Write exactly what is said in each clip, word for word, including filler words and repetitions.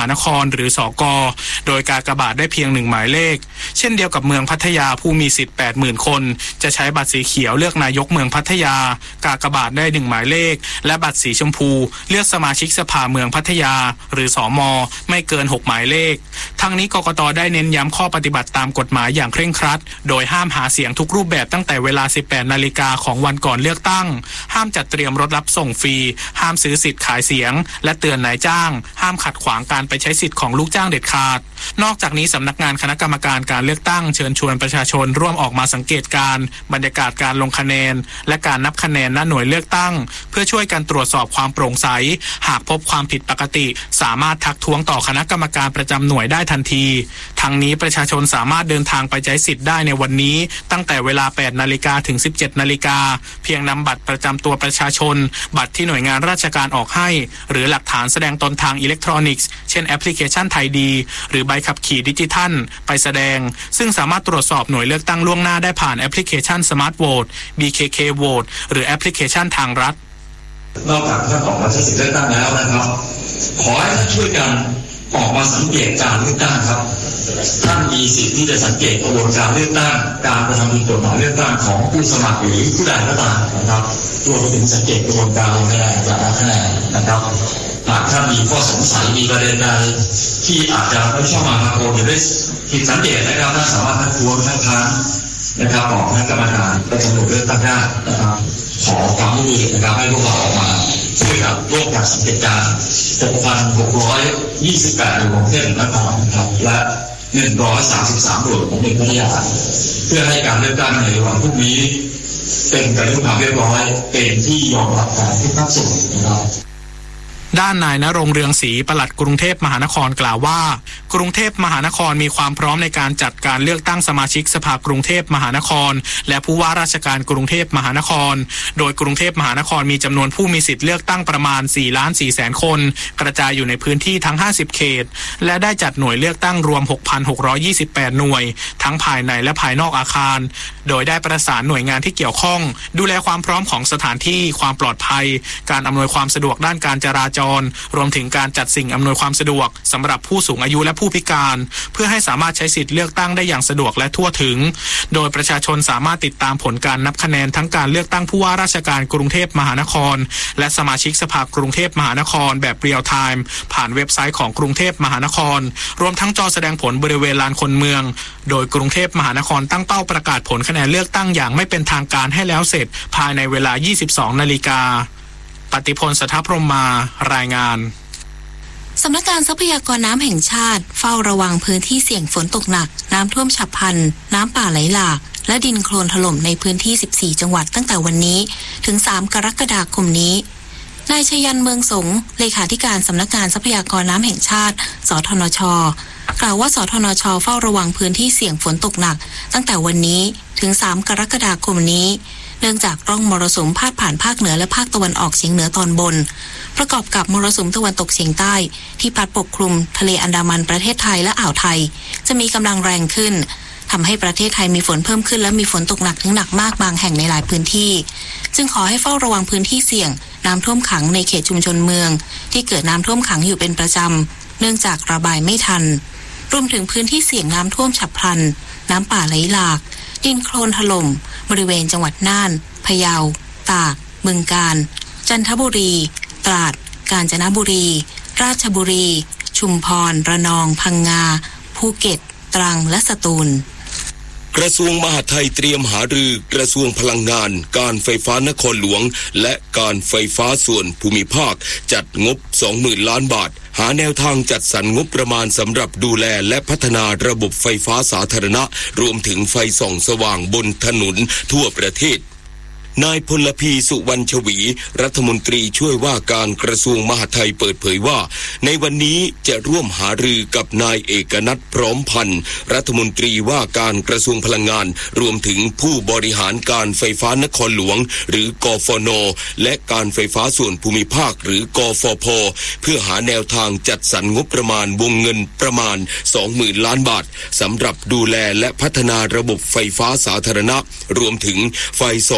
านครหรือสก.โดยกากบาทได้เพียงหนึ่งหมายเลขเช่นเดียวกับเมืองพัทยาผู้มีสิทธิ์ แปดหมื่น คนจะใช้บัตรสีเขียวเลือกนายกเมืองพัทยากากบาทได้หนึ่งหมายเลขและบัตรสีชมพูเลือกสมาชิกสภาเมืองพัทยาหรือสม.ไม่เกินหกหมายเลขทั้งนี้กกต.ได้เน้นย้ำข้อปฏิบัติตามกฎหมายอย่างเคร่งครัดโดยห้ามหาเสียงทุกรูปแบบตั้งแต่เวลา สิบแปดนาฬิกาของวันก่อนเลือกตั้งห้ามจัดเตรียมรถรับส่งฟรีห้ามซื้อสิทธิ์ขายเสียงและเตือนนายจ้างห้ามขัดขวางการไปใช้สิทธิ์ของลูกจ้างเด็ดขาดนอกจากนี้สำนักงานคณะกรรมการการเลือกตั้งเชิญชวนประชาชนร่วมออกมาสังเกตการณ์บรรยากาศการลงคะแนนและการนับคะแนนณหน่วยเลือกตั้งเพื่อช่วยกันตรวจสอบความโปร่งใสหากพบความผิดปกติสามารถทักท้วงต่อคณะกรรมการประจำหน่วยได้ทันทีทั้งนี้ประชาชนสามารถเดินทางไปใช้สิทธิ์ได้ในวันนี้ตั้งแต่เวลา แปดนาฬิกาถึง สิบเจ็ดนาฬิกาเพียงนำบัตรประจำตัวประชาชนบัตรที่หน่วยงานราชการออกให้หรือหลักฐานแสดงตนทางอิเล็กทรอนิกส์เช่นแอปพลิเคชันไทยดีหรือใบขับขี่ดิจิทัลไปแสดงซึ่งสามารถตรวจสอบหน่วยเลือกตั้งล่วงหน้าได้ผ่านแอปพลิเคชัน Smart Vote บี เค เค Vote หรือแอปพลิเคชันทางรัฐนอกจากท่านออกมาใช้สิทธิเลือกตั้งแล้วนะครับขอให้ท่านช่วยกันออกมาสังเกตการเลือกตั้งครับท่านมีสิทธิ์ที่จะสังเกตกระบวนการเลือกตั้งการกระทำผิดกฎหมายเลือกตั้งของผู้สมัครหรือผู้ใดก็ตามนะครับรวมไปถึงสังเกตกระบวนการลงคะแนนการนับคะแนนนะครับหากท่านมีข้อสงสัยมีประเด็นใดที่อาจจะไม่ชอบมาพากลหรือได้ผิดสังเกตนะครับท่านสามารถทักท้วงทักท้านนะครับบอกคณะกรรมการประจำหน่วยเลือกตั้งได้นะครับขอความร่วมมือนะครับให้พวกเราออกมาช่วยกันร่วมกันสังเกตการ หกพันหกร้อยยี่สิบแปด หน่วยของเทพนครนะครับและหนึ่งร้อยสามสิบสามหน่วยของเมืองพัทยาเพื่อให้การเลือกตั้งในวันพรุ่งนี้เป็นไปด้วยความเรียบร้อยเป็นที่ยอมรับกันทุกภาคส่วนนะครับด้านนายณรงค์เรืองศรีปลัดกรุงเทพมหานครกล่าวว่ากรุงเทพมหานครมีความพร้อมในการจัดการเลือกตั้งสมาชิกสภากรุงเทพมหานครและผู้ว่าราชการกรุงเทพมหานครโดยกรุงเทพมหานครมีจำนวนผู้มีสิทธิ์เลือกตั้งประมาณ สี่ล้านสี่แสน คนกระจายอยู่ในพื้นที่ทั้งห้าสิบเขตและได้จัดหน่วยเลือกตั้งรวม หกพันหกร้อยยี่สิบแปด หน่วยทั้งภายในและภายนอกอาคารโดยได้ประสานหน่วยงานที่เกี่ยวข้องดูแลความพร้อมของสถานที่ความปลอดภัยการอำนวยความสะดวกด้านการจราจรรวมถึงการจัดสิ่งอำนวยความสะดวกสำหรับผู้สูงอายุและผู้พิการเพื่อให้สามารถใช้สิทธิ์เลือกตั้งได้อย่างสะดวกและทั่วถึงโดยประชาชนสามารถติดตามผลการนับคะแนนทั้งการเลือกตั้งผู้ว่าราชการกรุงเทพมหานครและสมาชิกสภากรุงเทพมหานครแบบเรียลไทม์ผ่านเว็บไซต์ของกรุงเทพมหานครรวมทั้งจอแสดงผลบริเวณลานคนเมืองโดยกรุงเทพมหานครตั้งเป้าประกาศผลคะแนนเลือกตั้งอย่างไม่เป็นทางการให้แล้วเสร็จภายในเวลา ยี่สิบสองนาฬิกาปฏิพล สัทธพรหมารายงานสำนักงานทรัพยากรน้ำแห่งชาติเฝ้าระวังพื้นที่เสี่ยงฝนตกหนักน้ำท่วมฉับพลันน้ำป่าไหลหลากและดินโคลนถล่มในพื้นที่สิบสี่จังหวัดตั้งแต่วันนี้ถึงสามกรกฎาคมนี้นายชยันเมืองสงเลขาธิการสำนักงานทรัพยากรน้ำแห่งชาติสทนช.กล่าวว่าสทนช.เฝ้าระวังพื้นที่เสี่ยงฝนตกหนักตั้งแต่วันนี้ถึงสามกรกฎาคมนี้เนื่องจากร่องมรสุมพาดผ่านภาคเหนือและภาคตะวันออกเฉียงเหนือตอนบนประกอบกับมรสุมตะวันตกเฉียงใต้ที่พัดปกคลุมทะเลอันดามันประเทศไทยและอ่าวไทยจะมีกำลังแรงขึ้นทำให้ประเทศไทยมีฝนเพิ่มขึ้นและมีฝนตกหนักถึงหนักมากบางแห่งในหลายพื้นที่จึงขอให้เฝ้าระวังพื้นที่เสี่ยงน้ำท่วมขังในเขตชุมชนเมืองที่เกิดน้ำท่วมขังอยู่เป็นประจำเนื่องจากระบายไม่ทันรวมถึงพื้นที่เสี่ยงน้ำท่วมฉับพลันน้ำป่าไหลหลากดินโคลนถล่มบริเวณจังหวัดน่านพะเยาตากบึงกาฬจันทบุรีตราดกาญจนบุรีราชบุรีชุมพรระนองพังงาภูเก็ตตรังและสตูลกระทรวงมหาดไทยเตรียมหารือกระทรวงพลังงานการไฟฟ้านครหลวงและการไฟฟ้าส่วนภูมิภาคจัดงบ สองหมื่น ล้านบาทหาแนวทางจัดสรรงบประมาณสำหรับดูแลและพัฒนาระบบไฟฟ้าสาธารณะรวมถึงไฟส่องสว่างบนถนนทั่วประเทศนายพลพีสุวรรณชวีรัฐมนตรีช่วยว่าการกระทรวงมหาดไทยเปิดเผยว่าในวันนี้จะร่วมหารือกับนายเอกนัทพร้อมพันธ์รัฐมนตรีว่าการกระทรวงพลังงานรวมถึงผู้บริหารการไฟฟ้านครหลวงหรือกฟน.และการไฟฟ้าส่วนภูมิภาคหรือกฟผ.เพื่อหาแนวทางจัดสรรงบประมาณวงเงินประมาณ สองหมื่น ล้านบาทสำหรับดูแลและพัฒนาระบบไฟฟ้าสาธารณะรวมถึงไฟส่องสว่าง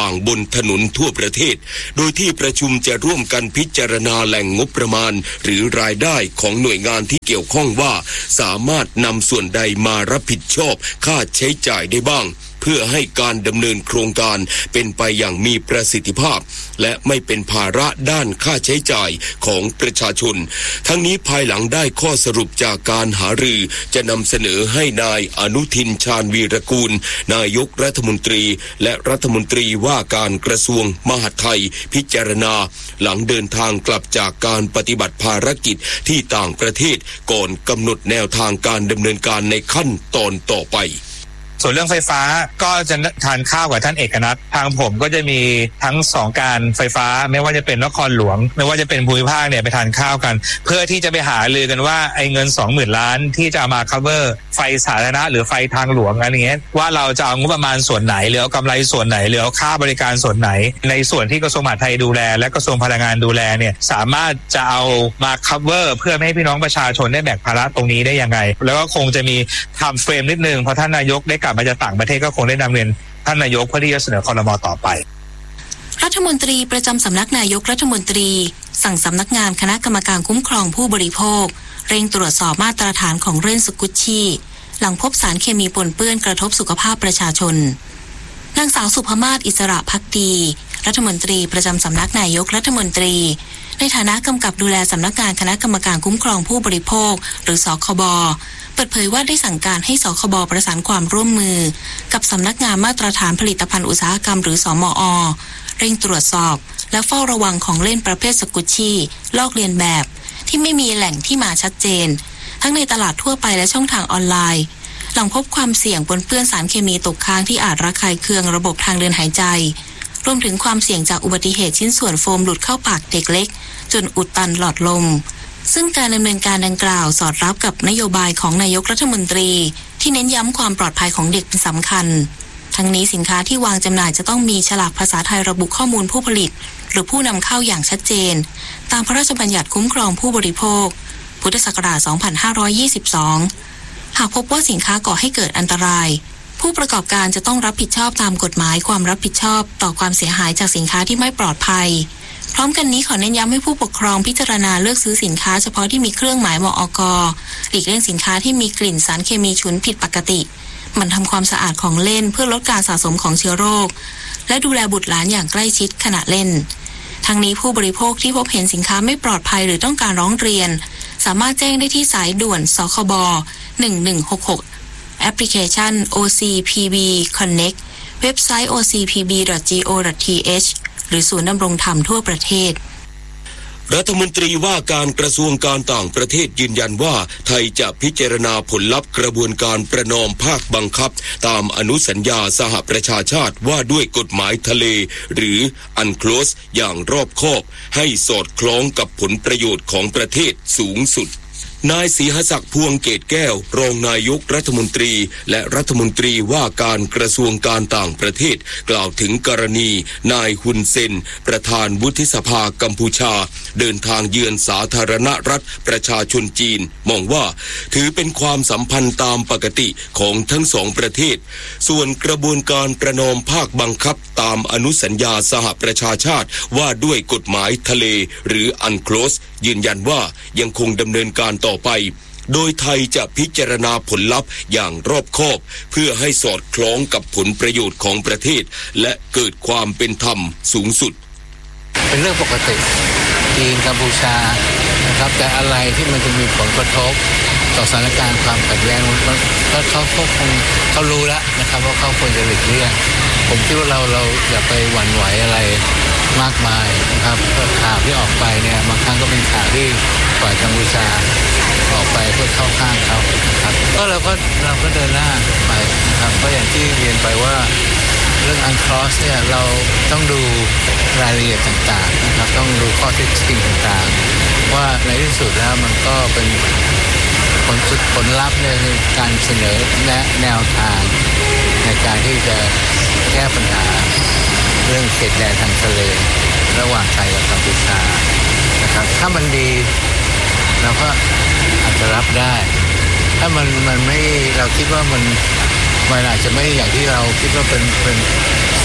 างๆบนถนนทั่วประเทศโดยที่ประชุมจะร่วมกันพิจารณาแหล่งงบประมาณหรือรายได้ของหน่วยงานที่เกี่ยวข้องว่าสามารถนำส่วนใดมารับผิดชอบค่าใช้จ่ายได้บ้างเพื่อให้การดำเนินโครงการเป็นไปอย่างมีประสิทธิภาพและไม่เป็นภาระด้านค่าใช้จ่ายของประชาชนทั้งนี้ภายหลังได้ข้อสรุปจากการหารือจะนำเสนอให้นายอนุทินชาญวีรกูลนายกรัฐมนตรีและรัฐมนตรีว่าการกระทรวงมหาดไทยพิจารณาหลังเดินทางกลับจากการปฏิบัติภารกิจที่ต่างประเทศก่อนกำหนดแนวทางการดำเนินการในขั้นตอนต่อไปส่วนเรื่องไฟฟ้าก็จะทานข้าวกับท่านเอกนัททางผมก็จะมีทั้งสองการไฟฟ้าไม่ว่าจะเป็นนครหลวงไม่ว่าจะเป็นภูมิภาคเนี่ยไปทานข้าวกันเพื่อที่จะไปหารือกันว่าไอ้เงิน สองหมื่น ล้านที่จะเอามา cover ไฟสาธารณะหรือไฟทางหลวงอะไรเงี้ยว่าเราจะเอางบประมาณส่วนไหนหรือเอากำไรส่วนไหนหรือเอาค่าบริการส่วนไหนในส่วนที่กระทรวงมหาดไทยดูแลและกระทรวงพลังงานดูแลเนี่ยสามารถจะเอามา cover เพื่อไม่ให้พี่น้องประชาชนได้แบกภาระตรงนี้ได้ยังไงแล้วก็คงจะมี time frame นิดนึงเพราะท่านนายกได้กลับมาจากต่างประเทศก็คงได้นำเรียนท่านนายกเพื่อที่จะเสนอครม.ต่อไปรัฐมนตรีประจำสำนักนายกรัฐมนตรีสั่งสำนักงานคณะกรรมการคุ้มครองผู้บริโภคเร่งตรวจสอบมาตรฐานของเรื่องสกุชชี่หลังพบสารเคมีปนเปื้อนกระทบสุขภาพประชาชนนางสาวสุภมาศอิสระภักดีรัฐมนตรีประจำสำนักนายกรัฐมนตรีในฐานะกำกับดูแลสำนักงานคณะกรรมการคุ้มครองผู้บริโภคหรือสคบเปิดเผยว่าได้สั่งการให้สคบประสานความร่วมมือกับสำนักงานมาตรฐานผลิตภัณฑ์อุตสาหกรรมหรือสมอ.เร่งตรวจสอบและเฝ้าระวังของเล่นประเภทสกุชชี่ลอกเลียนแบบที่ไม่มีแหล่งที่มาชัดเจนทั้งในตลาดทั่วไปและช่องทางออนไลน์หลังพบความเสี่ยงปนเปื้อนสารเคมีตกค้างที่อาจระคายเคืองระบบทางเดินหายใจรวมถึงความเสี่ยงจากอุบัติเหตุชิ้นส่วนโฟมหลุดเข้าปากเด็กเล็กจนอุดตันหลอดลมซึ่งการดำเนินการดังกล่าวสอดรับกับนโยบายของนายกรัฐมนตรีที่เน้นย้ำความปลอดภัยของเด็กเป็นสำคัญทั้งนี้สินค้าที่วางจำหน่ายจะต้องมีฉลากภาษาไทยระบุข้อมูลผู้ผลิตหรือผู้นำเข้าอย่างชัดเจนตามพระราชบัญญัติคุ้มครองผู้บริโภคพุทธศักราช สองพันห้าร้อยยี่สิบสอง หากพบว่าสินค้าก่อให้เกิดอันตรายผู้ประกอบการจะต้องรับผิดชอบตามกฎหมายความรับผิดชอบต่อความเสียหายจากสินค้าที่ไม่ปลอดภัยพร้อมกันนี้ขอเน้นย้ำให้ผู้ปกครองพิจารณาเลือกซื้อสินค้าเฉพาะที่มีเครื่องหมายมอก.หลีกเลี่ยงสินค้าที่มีกลิ่นสารเคมีฉุนผิดปกติหมั่นทำความสะอาดของเล่นเพื่อลดการสะสมของเชื้อโรคและดูแลบุตรหลานอย่างใกล้ชิดขณะเล่นทั้งนี้ผู้บริโภคที่พบเห็นสินค้าไม่ปลอดภัยหรือต้องการร้องเรียนสามารถแจ้งได้ที่สายด่วนสคบหนึ่งหนึ่งหกหกแอปพลิเคชัน โอ ซี พี บี Connect เว็บไซต์ โอ ซี พี บี ดอท จี โอ ดอท ที เอช หรือศูนย์ดำรงธรรมทั่วประเทศรัฐมนตรีว่าการกระทรวงการต่างประเทศยืนยันว่าไทยจะพิจารณาผลลัพธ์กระบวนการประนอมภาคบังคับตามอนุสัญญาสหประชาชาติว่าด้วยกฎหมายทะเลหรือ อันโคลส อย่างรอบคอบให้สอดคล้องกับผลประโยชน์ของประเทศสูงสุดนายศรีหศักดิ์พวงเกตแก้วรองนายกรัฐมนตรีและรัฐมนตรีว่าการกระทรวงการต่างประเทศกล่าวถึงกรณีนายฮุนเซนประธานวุฒิสภากัมพูชาเดินทางเยือนสาธารณรัฐประชาชนจีนมองว่าถือเป็นความสัมพันธ์ตามปกติของทั้งสองประเทศส่วนกระบวนการประนอมภาคบังคับตามอนุสัญญาสหประชาชาติว่าด้วยกฎหมายทะเลหรือ อันโคลส ยืนยันว่ายังคงดำเนินการต่อไปโดยไทยจะพิจารณาผลลัพธ์อย่างรอบคอบเพื่อให้สอดคล้องกับผลประโยชน์ของประเทศและเกิดความเป็นธรรมสูงสุดเป็นเรื่องปกติจีนกัมพูชานะครับแต่อะไรที่มันจะมีผลกระทบต่อสถานการณ์ความขัดแย้งเขาเขาคงเขารู้แล้วนะครับว่าเขาควรจะหลีกเลี่ยงผมคิดว่าเราเราอย่าไปหวั่นไหวอะไรมากมายนะครับข่าวที่ออกไปเนี่ยบางครั้งก็เป็นข่าวที่ฝ่ายกัมพูชาออกไปเพื่อเข้าข้างเขาครับก็เราก็เราก็เดินหน้าไปนะครับเพราะอย่างที่เรียนไปว่าเรื่องอันครอสเนี่ยเราต้องดูรายละเอียดต่างๆนะครับต้องดูข้อเท็จจริงต่างๆว่าในที่สุดแล้วมันก็เป็นผลผลลัพธ์เนี่ยคือการเสนอแนะแนวทางในการที่จะแก้ปัญหาเรื่องเขตแดนทางทะเลระหว่างไทยกับกัมพูชานะครับถ้ามันดีเราก็อาจจะรับได้ถ้ามันมันไม่เราคิดว่ามันมันอาจจะไม่อย่างที่เราคิดว่าเป็นเป็น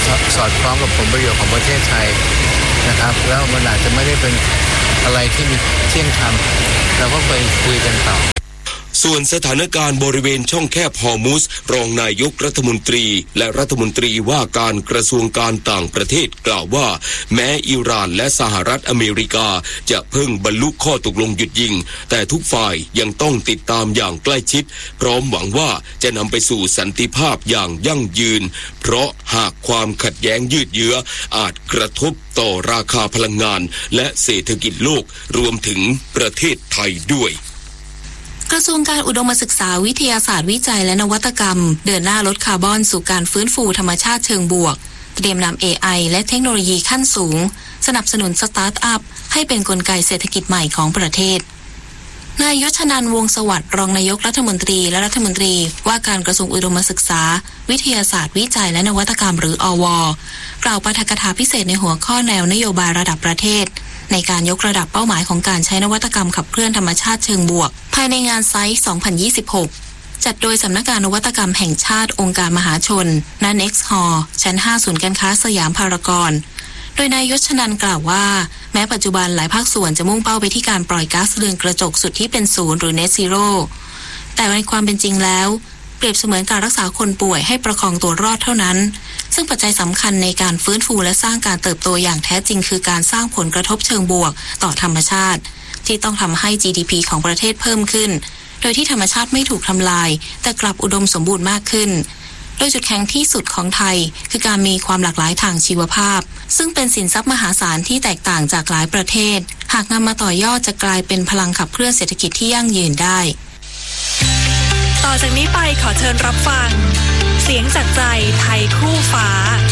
สอดคล้องกับผลประโยชน์ของประเทศไทยนะครับแล้วมันอาจจะไม่ได้เป็นอะไรที่มีเที่ยงธรรมเราก็ไปคุยกันต่อส่วนสถานการณ์บริเวณช่องแคบฮอร์มุซรองนายกรัฐมนตรีและรัฐมนตรีว่าการกระทรวงการต่างประเทศกล่าวว่าแม้อิหร่านและสหรัฐอเมริกาจะเพิ่งบรรลุข้อตกลงหยุดยิงแต่ทุกฝ่ายยังต้องติดตามอย่างใกล้ชิดพร้อมหวังว่าจะนำไปสู่สันติภาพอย่างยั่งยืนเพราะหากความขัดแย้งยืดเยื้ออาจกระทบต่อราคาพลังงานและเศรษฐกิจโลกรวมถึงประเทศไทยด้วยกระทรวงการอุดมศึกษาวิทยาศาสตร์วิจัยและนวัตกรรมเดินหน้าลดคาร์บอนสู่การฟื้นฟูธรรมชาติเชิงบวกเตรียมนำ เอ ไอ และเทคโนโลยีขั้นสูงสนับสนุนสตาร์ทอัพให้เป็นกลไกเศรษฐกิจใหม่ของประเทศนายยศนันท์วงศ์สวัสดิ์รองนายกรัฐมนตรีและรัฐมนตรีว่าการกระทรวงอุดมศึกษาวิทยาศาสตร์วิจัยและนวัตกรรมหรืออว.กล่าวปาฐกถาพิเศษในหัวข้อแนวนโยบายระดับประเทศในการยกระดับเป้าหมายของการใช้นวัตกรรมขับเคลื่อนธรรมชาติเชิงบวกภายในงานไซต์ สองพันยี่สิบหก จัดโดยสำนักงานนวัตกรรมแห่งชาติองค์การมหาชนณ Next Hall ชั้น ห้า ศูนย์การค้าสยามพารากอนโดยนายยศนันท์กล่าวว่าแม้ปัจจุบันหลายภาคส่วนจะมุ่งเป้าไปที่การปล่อยก๊าซเรือนกระจกสุดที่เป็นศูนย์หรือ Net Zero แต่ในความเป็นจริงแล้วเปรียบเสมือนการรักษาคนป่วยให้ประคองตัวรอดเท่านั้นซึ่งปัจจัยสำคัญในการฟื้นฟูและสร้างการเติบโตอย่างแท้จริงคือการสร้างผลกระทบเชิงบวกต่อธรรมชาติที่ต้องทำให้ จี ดี พี ของประเทศเพิ่มขึ้นโดยที่ธรรมชาติไม่ถูกทำลายแต่กลับอุดมสมบูรณ์มากขึ้นโดยจุดแข็งที่สุดของไทยคือการมีความหลากหลายทางชีวภาพซึ่งเป็นสินทรัพย์มหาศาลที่แตกต่างจากหลายประเทศหากนำมาต่อยอดจะกลายเป็นพลังขับเคลื่อนเศรษฐกิจที่ยั่งยืนได้ต่อจากนี้ไปขอเชิญรับฟังเสียงจากใจไทยคู่ฟ้า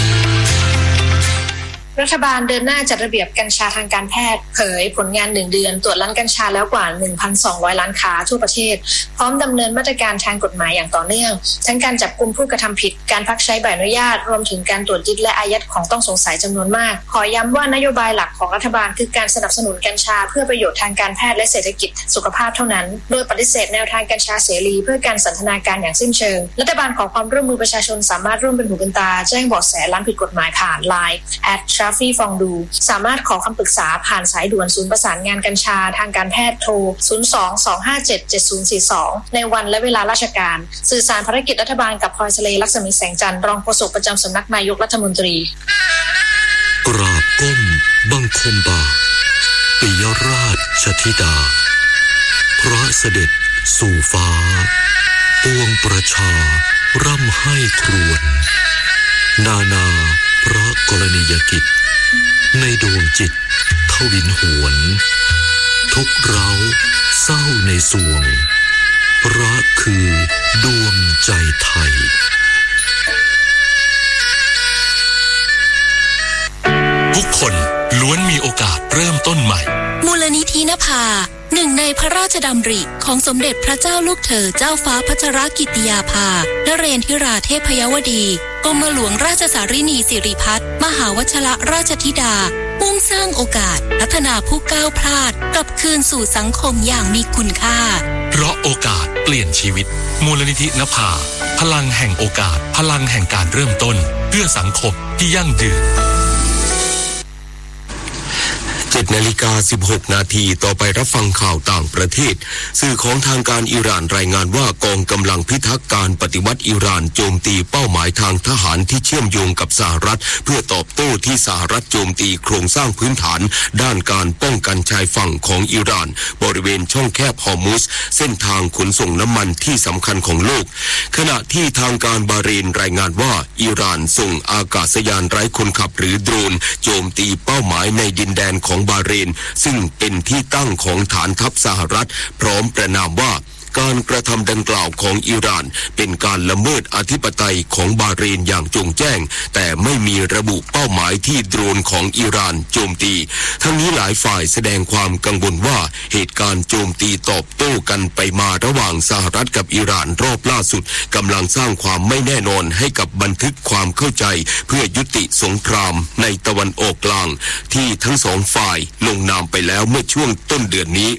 รัฐบาลเดินหน้าจัดระเบียบกัญชาทางการแพทย์เผยผลงานหนึ่งเดือนตรวจร้านกัญชาแล้วกว่า หนึ่งพันสองร้อย ร้านค้าทั่วประเทศพร้อมดำเนินมาตรการทางกฎหมายอย่างต่อเนื่องทั้งการจับกุมผู้กระทำผิดการพักใช้ใบอนุญาตรวมถึงการตรวจยึดและอายัดของต้องสงสัยจำนวนมากขอย้ำว่านโยบายหลักของรัฐบาลคือการสนับสนุนกัญชาเพื่อประโยชน์ทางการแพทย์และเศรษฐกิจสุขภาพเท่านั้นโดยปฏิเสธแนวทางกัญชาเสรีเพื่อการสันทนาการอย่างสิ้นเชิงรัฐบาลขอความร่วมมือประชาชนสามารถร่วมเป็นหูเป็นตาแจ้งเบาะแสร้านผิดกฎหมายผ่าน ไลน์ แอท ทราฟฟี่ฟองดูสามารถขอคำปรึกษาผ่านสายด่วนศูนย์ประสานงานกัญชาทางการแพทย์โทร ศูนย์ สอง สอง ห้า เจ็ด เจ็ด ศูนย์ สี่ สอง ในวันและเวลาราชการสื่อสารภารกิจรัฐบาลกับพลอยทะเลลักษมีแสงจันทร์รองโฆษกประจำสำนักนายกรัฐมนตรีกราบก้มบังคมบาปิยราชธิดาพระเสด็จสู่ฟ้าปวงประชาร่ำไห้ครวญนานาพระกรณียกิจในดวงจิตทวินหวนทุกเร้าเศร้าในสวงพระคือดวงใจไทยทุกคนล้วนมีโอกาสเริ่มต้นใหม่มูลนิธินภาหนึ่งในพระราชดำริของสมเด็จพระเจ้าลูกเธอเจ้าฟ้าพัชรกิติยาภานเรนทิราเทพยวดีกรมหลวงราชสารินีสิริพัฒน์มหาวชิรราชธิดามุ่งสร้างโอกาสพัฒนาผู้ก้าวพลาดกลับคืนสู่สังคมอย่างมีคุณค่าเพราะโอกาสเปลี่ยนชีวิตมูลนิธินภาพลังแห่งโอกาสพลังแห่งการเริ่มต้นเพื่อสังคมที่ยั่งยืนเจ็ดนาฬิกาสิบหกนาทีต่อไปรับฟังข่าวต่างประเทศสื่อของทางการอิหร่านรายงานว่ากองกำลังพิทักษ์การปฏิวัติอิหร่านโจมตีเป้าหมายทางทหารที่เชื่อมโยงกับสหรัฐเพื่อตอบโต้ที่สหรัฐโจมตีโครงสร้างพื้นฐานด้านการป้องกันชายฝั่งของอิหร่านบริเวณช่องแคบฮอร์มุซเส้นทางขนส่งน้ำมันที่สำคัญของโลกขณะที่ทางการบาห์เรนรายงานว่าอิหร่านส่งอากาศยานไร้คนขับหรือโดรนโจมตีเป้าหมายในดินแดนของบาห์เรนซึ่งเป็นที่ตั้งของฐานทัพสหรัฐพร้อมประณามว่าการกระทำดังกล่าวของอิหร่านเป็นการละเมิดอธิปไตยของบาห์เรนอย่างจงแจ้งแต่ไม่มีระบุเป้าหมายที่โดรนของอิหร่านโจมตีทั้งนี้หลายฝ่ายแสดงความกังวลว่าเหตุการณ์โจมตีตอบโต้กันไปมาระหว่างสหรัฐกับอิหร่านรอบล่าสุดกำลังสร้างความไม่แน่นอนให้กับบันทึกความเข้าใจเพื่อยุติสงครามในตะวันออกกลางที่ทั้งสองฝ่ายลงนามไปแล้วเมื่อช่วงต้นเดือนนี้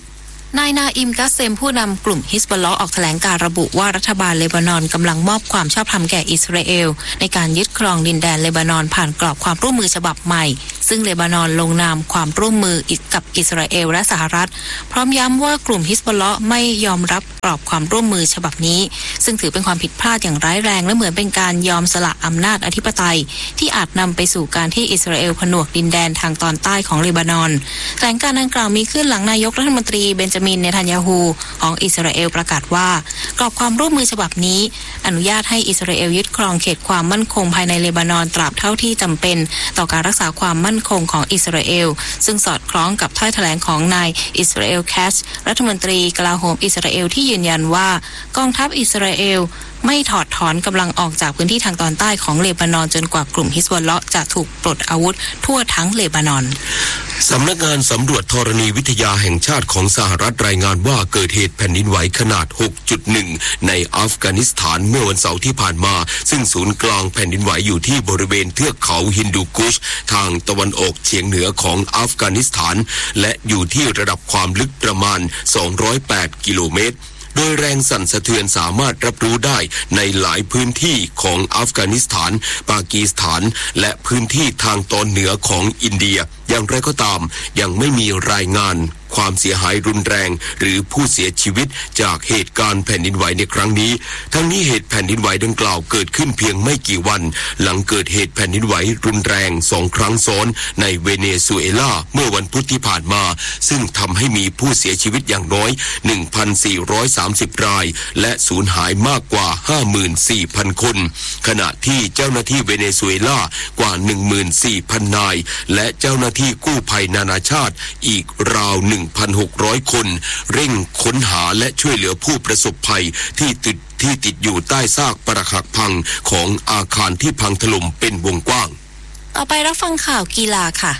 นายนาอิมกัสเซมผู้นำกลุ่มฮิซบอลเลาะห์ออกแถลงการระบุว่ารัฐบาลเลบานอนกำลังมอบความชอบธรรมแก่อิสราเอลในการยึดครองดินแดนเลบานอนผ่านกรอบความร่วมมือฉบับใหม่ซึ่งเลบานอนลงนามความร่วมมือกับอิสราเอลและสหรัฐพร้อมย้ำว่ากลุ่มฮิซบอลเลาะห์ไม่ยอมรับกรอบความร่วมมือฉบับนี้ซึ่งถือเป็นความผิดพลาดอย่างร้ายแรงและเหมือนเป็นการยอมสละอำนาจอธิปไตยที่อาจนำไปสู่การที่อิสราเอลผนวกดินแดนทางตอนใต้ของเลบานอนแถลงการดังกล่าวมีขึ้นหลังนายกรัฐมนตรีเบนจามินเนทันยาฮูของอิสราเอลประกาศว่ากรอบความร่วมมือฉบับนี้อนุญาตให้อิสราเอลยึดครองเขตความมั่นคงภายในเลบานอนตราบเท่าที่จำเป็นต่อการรักษาความมั่นคงของอิสราเอลซึ่งสอดคล้องกับถ้อยแถลงของนายอิสราเอลแคชรัฐมนตรีกลาโหมอิสราเอลที่ยืนยันว่ากองทัพอิสราเอลไม่ถอดถอนกำลังออกจากพื้นที่ทางตอนใต้ของเลบานอนจนกว่ากลุ่มฮิซบอลเลาะห์จะถูกปลดอาวุธทั่วทั้งเลบานอนสำนักงานสำรวจธรณีวิทยาแห่งชาติของสหรัฐรายงานว่าเกิดเหตุแผ่นดินไหวขนาด หกจุดหนึ่ง ในอัฟกานิสถานเมื่อวันเสาร์ที่ผ่านมาซึ่งศูนย์กลางแผ่นดินไหวอยู่ที่บริเวณเทือกเขาฮินดูคุชทางตะวันออกเฉียงเหนือของอัฟกานิสถานและอยู่ที่ระดับความลึกประมาณสองร้อยแปดกิโลเมตรโดยแรงสั่นสะเทือนสามารถรับรู้ได้ในหลายพื้นที่ของอัฟกานิสถานปากีสถานและพื้นที่ทางตอนเหนือของอินเดียอย่างไรก็ตามยังไม่มีรายงานความเสียหายรุนแรงหรือผู้เสียชีวิตจากเหตุการณ์แผ่นดินไหวในครั้งนี้ทั้งนี้เหตุแผ่นดินไหวดังกล่าวเกิดขึ้นเพียงไม่กี่วันหลังเกิดเหตุแผ่นดินไหวรุนแรงสองครั้งซ้อนในเวเนซุเอลาเมื่อวันพุธที่ผ่านมาซึ่งทำให้มีผู้เสียชีวิตอย่างน้อย หนึ่งพันสี่ร้อยสามสิบ รายและสูญหายมากกว่า ห้าหมื่นสี่พัน คนขณะที่เจ้าหน้าที่เวเนซุเอลากว่า หนึ่งหมื่นสี่พัน นายและเจ้าหน้าที่กู้ภัยนานาชาติอีกราว หนึ่งพันหกร้อย คนเร่งค้นหาและช่วยเหลือผู้ประสบภัยที่ติดที่ติดอยู่ใต้ซากปรักหักพังของอาคารที่พังถล่มเป็นวงกว้างต่อไปรับฟังข่าวกีฬาค่ะ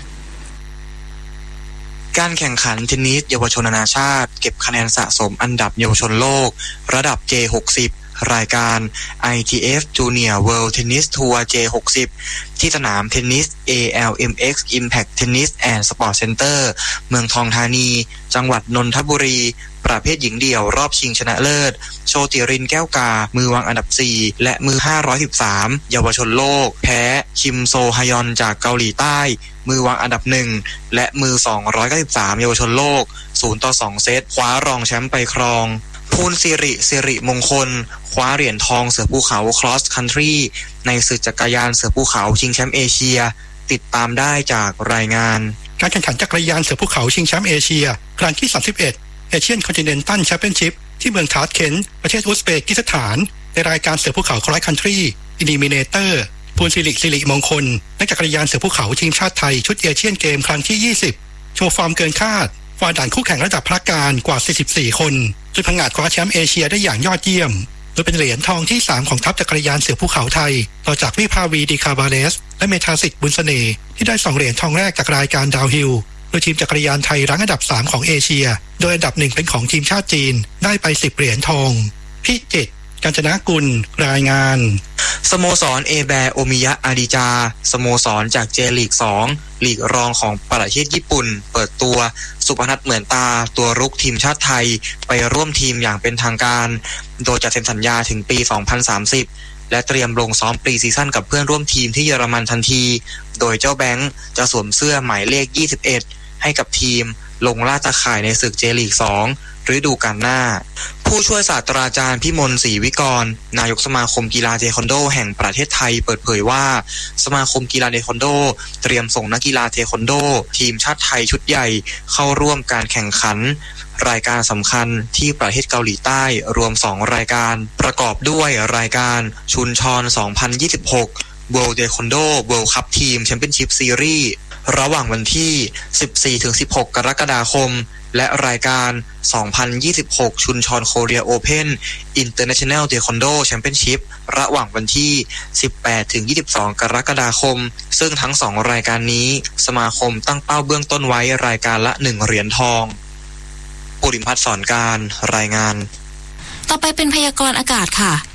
การแข่งขันเทนนิสเยาวชนนานาชาติเก็บคะแนนสะสมอันดับเยาวชนโลกระดับ เจ หกสิบ รายการ ไอ ที เอฟ Junior World Tennis Tour เจ หกสิบ ที่สนามเทนนิส เอ แอล เอ็ม เอ็กซ์ Impact Tennis and Sport Center เมืองทองธานีจังหวัดนนทบุรีประเภทหญิงเดี่ยวรอบชิงชนะเลิศโชติรินแก้วกามือวางอันดับสี่และมือห้าร้อยสิบสามเยาวชนโลกแพ้คิมโซฮยอนจากเกาหลีใต้มือวางอันดับหนึ่งและมือสองร้อยเก้าสิบสามเยาวชนโลกศูนย์ต่อสองเซตคว้ารองแชมป์ไปครองภูลสิริสิริมงคลคว้าเหรียญทองเสือภูเขา Cross Country ในศึกจักรยานเสือภูเขาชิงแชมป์เอเชียติดตามได้จากรายงานการแข่งขันจักรยานเสือภูเขาชิงแชมป์เอเชียครั้งที่สามสิบเอ็ดเอเชียนคอนติเนนตัลแชมเปี้ยนชิพที่เมืองทาชเคนต์ประเทศอุซเบกิสถานในรายการเสือภูเขา Cross Country Eliminator ภูลสิริสิริมงคลนักจักรยานเสือภูเขาทีมชาติไทยชุดเอเชียนเกมครั้งที่ยี่สิบโชว์ฟอร์มเกินคาดฝ่าด่านคู่แข่งระดับพระการกว่าสี่สิบสี่คนจนผงาดคว้าแชมป์เอเชียได้อย่างยอดเยี่ยมโดยเป็นเหรียญทองที่สามของทัพจักรยานเสือภูเขาไทยต่อจากวิภาวีดีคาบาเลสและเมธาสิทธิ์บุญเสน่ห์ที่ได้สองเหรียญทองแรกจากรายการดาวฮิลโดยทีมจักรยานไทยรั้งอันดับสามของเอเชียโดยอันดับหนึ่งเป็นของทีมชาติจีนได้ไปสิบเหรียญทองพิจิตรกาญจนกุลรายงานสโมสรเอแบโอมิยะอาดิจาสโมสรจากเจลีกสองลีกรองของประเทศญี่ปุ่นเปิดตัวสุพนัทเหมือนตาตัวรุกทีมชาติไทยไปร่วมทีมอย่างเป็นทางการโดยจะเซ็นสัญญาถึงปีสองพันสามสิบและเตรียมลงซ้อมปรีซีซั่นกับเพื่อนร่วมทีมที่เยอรมันทันทีโดยเจ้าแบงค์จะสวมเสื้อหมายเลขยี่สิบเอ็ดให้กับทีมลงล่าตะข่ายในศึกเจลีกสองฤดูกาลหน้าผู้ช่วยศาสตราจารย์พิมลศรีวิกรนายกสมาคมกีฬาเทควันโดแห่งประเทศไทยเปิดเผยว่าสมาคมกีฬาเทควันโดเตรียมส่งนักกีฬาเทควันโดทีมชาติไทยชุดใหญ่เข้าร่วมการแข่งขันรายการสำคัญที่ประเทศเกาหลีใต้รวมสองรายการประกอบด้วยรายการชุนชอนสองพันยี่สิบหก World Taekwondo World Cup Team Championship Series ระหว่างวันที่ สิบสี่ถึงสิบหก กรกฎาคมและรายการ สองพันยี่สิบหก ชุนชอนโคเรียโอเพ่น International Taekwondo Championship ระหว่างวันที่ สิบแปดถึงยี่สิบสอง กรกฎาคมซึ่งทั้งสองรายการนี้สมาคมตั้งเป้าเบื้องต้นไว้รายการละหนึ่งเหรียญทองปุริมพัฒน์สอนการรายงานต่อไปเป็นพยากรณ์อากาศค่ะ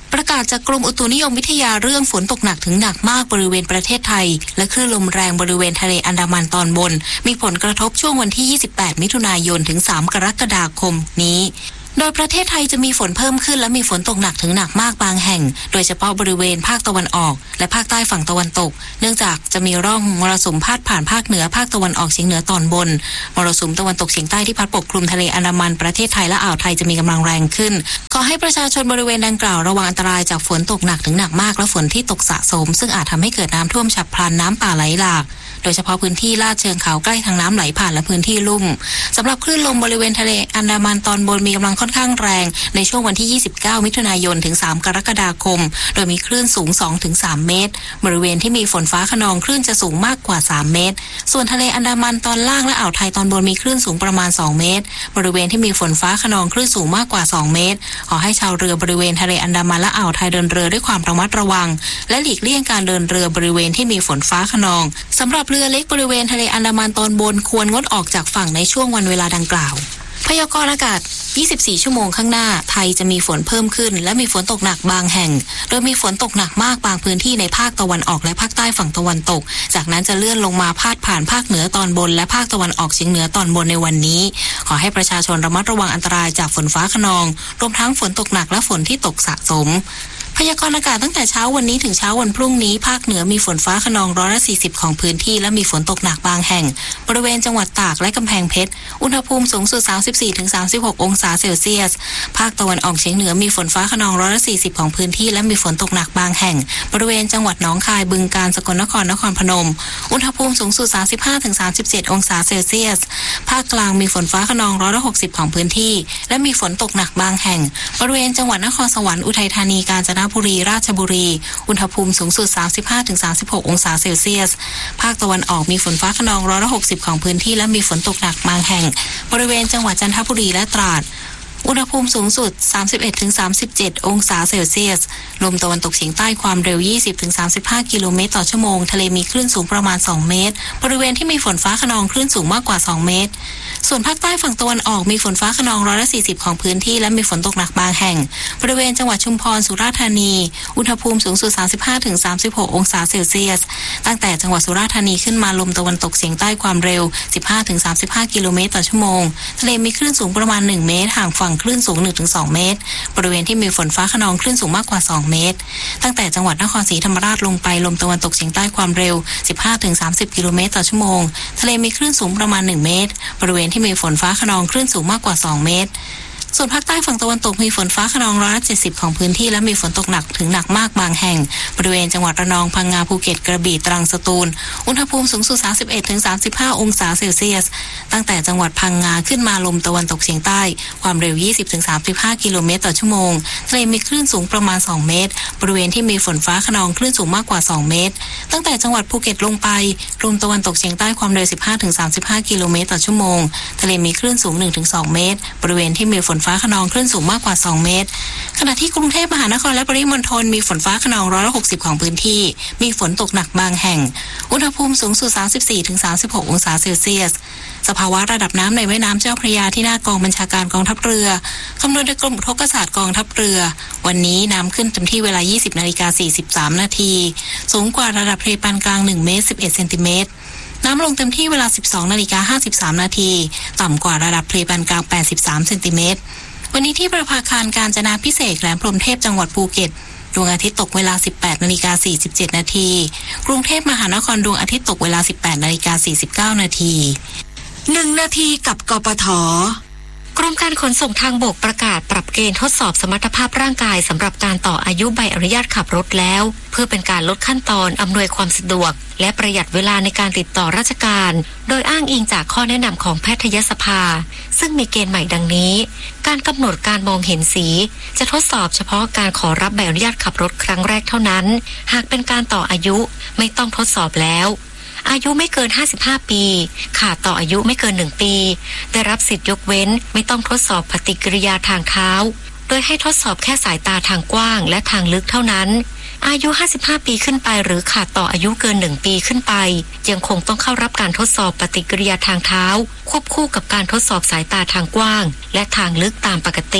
ประกาศจากกรมอุตุนิยมวิทยาเรื่องฝนตกหนักถึงหนักมากบริเวณประเทศไทยและคลื่นลมแรงบริเวณทะเลอันดามันตอนบนมีผลกระทบช่วงวันที่ยี่สิบแปดมิถุนายนถึงสามกรกฎาคมนี้โดยประเทศไทยจะมีฝนเพิ่มขึ้นและมีฝนตกหนักถึงหนักมากบางแห่งโดยเฉพาะบริเวณภาคตะวันออกและภาคใต้ฝั่งตะวันตกเนื่องจากจะมีร่องมรสุมพาดผ่านภาคเหนือภาคตะวันออกเฉียงเหนือตอนบนมรสุมตะวันตกเฉียงใต้ที่พัดปกคลุมทะเลอันดามันประเทศไทยและอ่าวไทยจะมีกำลังแรงขึ้นขอให้ประชาชนบริเวณดังกล่าวระวังอันตรายจากฝนตกหนักถึงหนักมากและฝนที่ตกสะสมซึ่งอาจทำให้เกิดน้ำท่วมฉับพลันน้ำป่าไหลหลากโดยเฉพาะพื้นที่ลาดเชิงเขาใกล้ทางน้ำไหลผ่านและพื้นที่ลุ่มสำหรับคลื่นลมบริเวณทะเลอันดามันตอนบนมีกำลังค่อนข้างแรงในช่วงวันที่ยี่สิบเก้ามิถุนายนถึงสามกรกฎาคมโดยมีคลื่นสูง สองถึงสาม เมตรบริเวณที่มีฝนฟ้าคะนองคลื่นจะสูงมากกว่าสามเมตรส่วนทะเลอันดามันตอนล่างและอ่าวไทยตอนบนมีคลื่นสูงประมาณสองเมตรบริเวณที่มีฝนฟ้าคะนองคลื่นสูงมากกว่าสองเมตรขอให้ชาวเรือบริเวณทะเลอันดามันและอ่าวไทยเดินเรือด้วยความระมัดระวังและหลีกเลี่ยงการเดินเรือบริเวณที่มีฝนฟ้าคะนองสำหรับเรือเล็กบริเวณทะเลอันดามันตอนบนควรงดออกจากฝั่งในช่วงวันเวลาดังกล่าวพยากรณ์อากาศยี่สิบสี่ชั่วโมงข้างหน้าไทยจะมีฝนเพิ่มขึ้นและมีฝนตกหนักบางแห่งโดยมีฝนตกหนักมากบางพื้นที่ในภาคตะวันออกและภาคใต้ฝั่งตะวันตกจากนั้นจะเลื่อนลงมาพาดผ่านภาคเหนือตอนบนและภาคตะวันออกเฉียงเหนือตอนบนในวันนี้ขอให้ประชาชนระมัดระวังอันตรายจากฝนฟ้าคะนองรวมทั้งฝนตกหนักและฝนที่ตกสะสมพยากรณ์อากาศตั้งแต่เช้าวันนี้ถึงเช้าวันพรุ่งนี้ภาคเหนือมีฝนฟ้าคะนองร้อยละสี่สิบของพื้นที่และมีฝนตกหนักบางแห่งบริเวณจังหวัดตากและกำแพงเพชรอุณหภูมิสูงสุด สามสิบสี่ถึงสามสิบหก องศาเซลเซียสภาคตะวันออกเฉียงเหนือมีฝนฟ้าคะนองร้อยละสี่สิบของพื้นที่และมีฝนตกหนักบางแห่งบริเวณจังหวัดหนองคายบึงกาฬสกลนครนครพนมอุณหภูมิสูงสุด สามสิบห้าถึงสามสิบเจ็ด องศาเซลเซียสภาคกลางมีฝนฟ้าคะนองร้อยละหกสิบของพื้นที่และมีฝนตกหนักบางแห่งบริเวณจังหวัดนครสวรรค์อุทัยธานีกาญจนบุรีราชบุรีอุณหภูมิสูงสุด สามสิบห้าถึงสามสิบหก องศาเซลเซียสภาคตะวันออกมีฝนฟ้าคะนองร้อยละหกสิบของพื้นที่และมีฝนตกหนักบางแห่งบริเวณจังหวัดจันทบุรีและตราดอุณหภูมิสูงสุด สามสิบเอ็ดถึงสามสิบเจ็ด องศาเซลเซียสลมตะวันตกเฉียงใต้ความเร็ว ยี่สิบถึงสามสิบห้า กิโลเมตรต่อชั่วโมงทะเลมีคลื่นสูงประมาณสองเมตรบริเวณที่มีฝนฟ้าคะนองคลื่นสูงมากกว่าสองเมตรส่วนภาคใต้ฝั่งตะวันออกมีฝนฟ้าคะนองร้อยละสี่สิบของพื้นที่และมีฝนตกหนักบางแห่งบริเวณจังหวัดชุมพรสุราษฎร์ธานีอุณหภูมิสูงสุด สามสิบห้าถึงสามสิบหก องศาเซลเซียสตั้งแต่จังหวัดสุราษฎร์ธานีขึ้นมาลมตะวันตกเฉียงใต้ความเร็ว สิบห้าถึงสามสิบห้า กิโลเมตรต่อชั่วโมงทะเลมีคลื่นสูงประมาณหนึ่งเมตรห่างฝั่งคลื่นสูง หนึ่งถึงสอง เมตรบริเวณที่มีฝนฟ้าคะนองคลื่นสูงมากกว่าสองเมตรตั้งแต่จังหวัดนครศรีธรรมราชลงไปลมตะวันตกเฉียงใต้ความเร็ว สิบห้าถึงสามสิบ กิโลเมตรต่อชั่วโมงทะเลมีคลื่นสูงประมาณหนึ่งเมตรบริเวณที่มีฝนฟ้าคะนองคลื่นสูงมากกว่าสองเมตรส่วนภาคใต้ฝั่งตะวันตกมีฝนฟ้าคะนองร้อยละเจ็ดสิบของพื้นที่และมีฝนตกหนักถึงหนักมากบางแห่งบริเวณจังหวัดระนองพังงาภูเก็ตกระบี่ตรังสตูลอุณหภูมิสูงสุด สามสิบเอ็ดถึงสามสิบห้า องศาเซลเซียสตั้งแต่จังหวัดพังงาขึ้นมาลมตะวันตกเฉียงใต้ความเร็ว ยี่สิบถึงสามสิบห้า กิโลเมตรต่อชั่วโมงทะเลมีคลื่นสูงประมาณสองเมตรบริเวณที่มีฝนฟ้าคะนองคลื่นสูงมากกว่าสองเมตรตั้งแต่จังหวัดภูเก็ตลงไปลมตะวันตกเฉียงใต้ความเร็ว สิบห้าถึงสามสิบห้า กิโลเมตรต่อชั่วโมงทะเลมีคลื่นสูง หนึ่งถึงสอง เมตรบริเวณที่มีฝนฟ้าคะนองคลื่นสูงมากกว่าสองเมตรขณะที่กรุงเทพมหานครและปริมณฑลมีฝนฟ้าคะนองร้อยละหกสิบของพื้นที่มีฝนตกหนักบางแห่งอุณหภูมิสูงสุด สามสิบสี่ถึงสามสิบหก องศาเซลเซียสสภาวะระดับน้ำในแม่น้ำเจ้าพระยาที่หน้ากองบัญชาการกองทัพเรือคำนวณโดยกรมอุทกศาสตร์กองทัพเรือวันนี้น้ำขึ้นเต็มที่เวลา ยี่สิบนาฬิกาสี่สิบสาม นาทีสูงกว่าระดับทะเลปานกลางหนึ่งเมตรสิบเอ็ดเซนติเมตรน้ำลงเต็มที่เวลา สิบสองนาฬิกาห้าสิบสาม นาทีต่ำกว่าระดับทะเลปานกลางแปดสิบสามเซนติเมตรวันนี้ที่ประภาคารกาญจนาภิเษกแหลมพรหมเทพจังหวัดภูเก็ตดวงอาทิตย์ตกเวลา สิบแปดนาฬิกาสี่สิบเจ็ด นาทีกรุงเทพมหานครดวงอาทิตย์ตกเวลา สิบแปดนาฬิกาสี่สิบเก้า นาทีหนึ่งนาทีกับกปท.กรมการขนส่งทางบกประกาศปรับเกณฑ์ทดสอบสมรรถภาพร่างกายสำหรับการต่ออายุใบอนุญาตขับรถแล้วเพื่อเป็นการลดขั้นตอนอำนวยความสะดวกและประหยัดเวลาในการติดต่อราชการโดยอ้างอิงจากข้อแนะนำของแพทยสภาซึ่งมีเกณฑ์ใหม่ดังนี้การกำหนดการมองเห็นสีจะทดสอบเฉพาะการขอรับใบอนุญาตขับรถครั้งแรกเท่านั้นหากเป็นการต่ออายุไม่ต้องทดสอบแล้วอายุไม่เกินห้าสิบห้าปีขาดต่ออายุไม่เกินหนึ่งปีได้รับสิทธิยกเว้นไม่ต้องทดสอบปฏิกิริยาทางเท้าโดยให้ทดสอบแค่สายตาทางกว้างและทางลึกเท่านั้นอายุห้าสิบห้าปีขึ้นไปหรือขาดต่ออายุเกินหนึ่งปีขึ้นไปยังคงต้องเข้ารับการทดสอบปฏิกิริยาทางเท้าควบคู่กับการทดสอบสายตาทางกว้างและทางลึกตามปกติ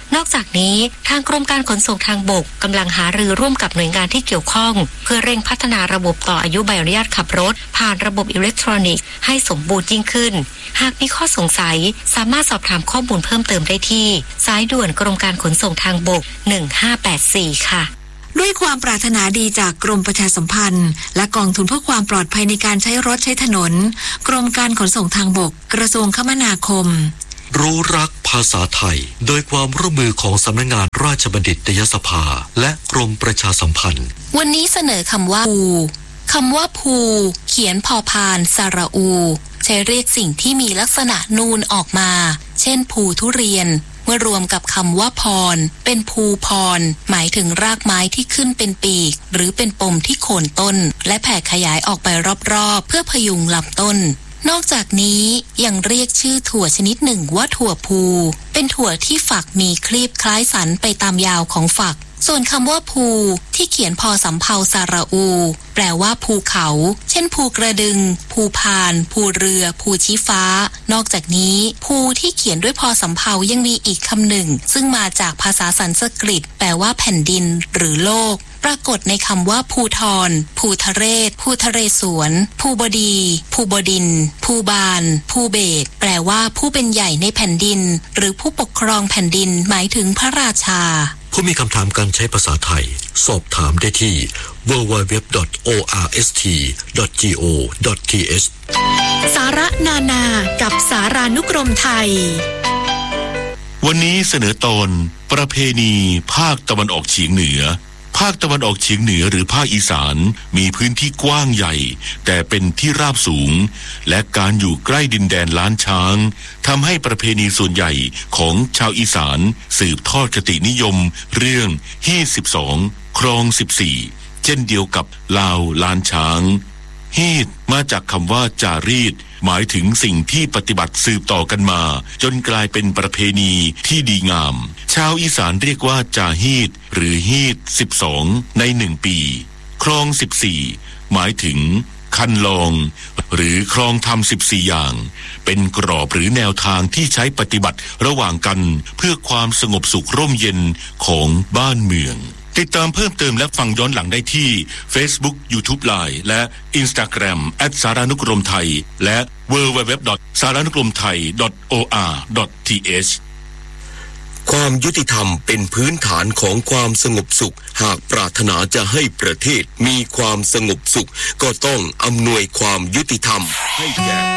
นอกจากนี้ทางกรมการขนส่งทางบกกำลังหารือร่วมกับหน่วยงานที่เกี่ยวข้องเพื่อเร่งพัฒนาระบบต่ออายุใบอนุญาตขับรถผ่านระบบอิเล็กทรอนิกส์ให้สมบูรณ์ยิ่งขึ้นหากมีข้อสงสัยสามารถสอบถามข้อมูลเพิ่มเติมได้ที่สายด่วนกรมการขนส่งทางบกหนึ่งห้าแปดสี่ค่ะด้วยความปรารถนาดีจากกรมประชาสัมพันธ์และกองทุนเพื่อความปลอดภัยในการใช้รถใช้ถนนกรมการขนส่งทางบกกระทรวงคมนาคมรู้รักภาษาไทยโดยความร่วมมือของสำนักงานราชบัณฑิตยสภาและกรมประชาสัมพันธ์วันนี้เสนอคำว่าภูคำว่าภูเขียนพอพานสระอูใช้เรียกสิ่งที่มีลักษณะนูนออกมาเช่นภูทุเรียนเมื่อรวมกับคำว่าพรเป็นภูพรหมายถึงรากไม้ที่ขึ้นเป็นปีกหรือเป็นปมที่โคนต้นและแผ่ขยายออกไปรอบๆเพื่อพยุงลำต้นนอกจากนี้ยังเรียกชื่อถั่วชนิดหนึ่งว่าถั่วภูเป็นถั่วที่ฝักมีคลีบคล้ายสันไปตามยาวของฝักส่วนคำว่าภูที่เขียนพอสำเภาสระอูแปลว่าภูเขาเช่นภูกระดึงภูพานภูเรือภูชี้ฟ้านอกจากนี้ภูที่เขียนด้วยพอสำเภายังมีอีกคำหนึ่งซึ่งมาจากภาษาสันสกฤตแปลว่าแผ่นดินหรือโลกปรากฏในคำว่าภูทรภูทะเรศภูทะเรศวรภูบดีภูบดินทร์ภูบาลภูเบศแปลว่าผู้เป็นใหญ่ในแผ่นดินหรือผู้ปกครองแผ่นดินหมายถึงพระราชาผู้มีคำถามการใช้ภาษาไทยสอบถามได้ที่ ดับเบิลยู ดับเบิลยู ดับเบิลยู ดอท โอ อาร์ เอส ที ดอท จี โอ ดอท ที เอชสาระนานากับสารานุกรมไทยวันนี้เสนอตอนประเพณีภาคตะวันออกเฉียงเหนือภาคตะวันออกเฉียงเหนือหรือภาคอีสานมีพื้นที่กว้างใหญ่แต่เป็นที่ราบสูงและการอยู่ใกล้ดินแดนล้านช้างทำให้ประเพณีส่วนใหญ่ของชาวอีสานสืบทอดคตินิยมเรื่องฮีดสิบสองครองสิบสี่เช่นเดียวกับลาวล้านช้างฮีดมาจากคำว่าจารีตหมายถึงสิ่งที่ปฏิบัติสืบต่อกันมาจนกลายเป็นประเพณีที่ดีงามชาวอีสานเรียกว่าจาฮีดหรือฮีดสิบสองในหนึ่งปีครองสิบสี่หมายถึงคันลองหรือครองทำสิบสี่อย่างเป็นกรอบหรือแนวทางที่ใช้ปฏิบัติระหว่างกันเพื่อความสงบสุขร่มเย็นของบ้านเมืองติดตามเพิ่มเติมและฟังย้อนหลังได้ที่ Facebook YouTube Line และ Instagram แอท สารานุกรมไทยและ ดับเบิลยู ดับเบิลยู ดับเบิลยู ดอท สารานุกรมไทย ดอท โอ อาร์ ดอท ที เอชความยุติธรรมเป็นพื้นฐานของความสงบสุขหากปรารถนาจะให้ประเทศมีความสงบสุขก็ต้องอำนวยความยุติธรรมให้แก่